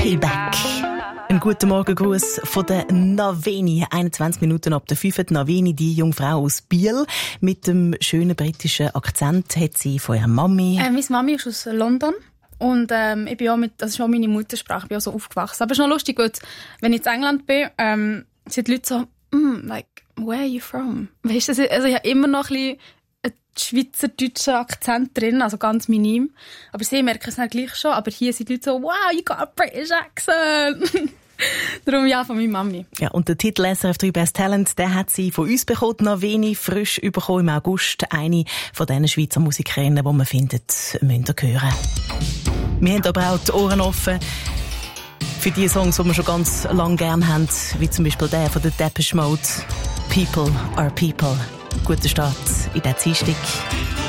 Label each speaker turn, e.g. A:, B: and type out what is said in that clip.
A: Payback. Ein guten Morgengruß von der Naveni. 21 Minuten ab der 5. Naveni, die junge Frau aus Biel. Mit dem schönen britischen Akzent hat sie von ihrer Mami.
B: Meine Mami ist aus London. Und ich bin auch das ist auch meine Muttersprache, ich bin auch so aufgewachsen. Aber es ist noch lustig, weil wenn ich in England bin, sind die Leute so, like, where are you from? Weißt du, also ich habe immer noch ein bisschen einen schweizerdeutschen Akzent drin, also ganz minim. Aber sie merken es dann gleich schon. Aber hier sind die Leute so, wow, you got a British accent. Darum ja, von meiner Mami.
A: Ja, und der Titel SRF 3 Best Talent, den hat sie von uns bekommen, Naveni, frisch bekommen im August. Eine von diesen Schweizer Musikerinnen, die man findet, müsst ihr hören. Wir haben aber auch die Ohren offen für die Songs, die wir schon ganz lange gerne haben, wie zum Beispiel der von der Depeche Mode, People are People. Guter Start in diesen Dienstag.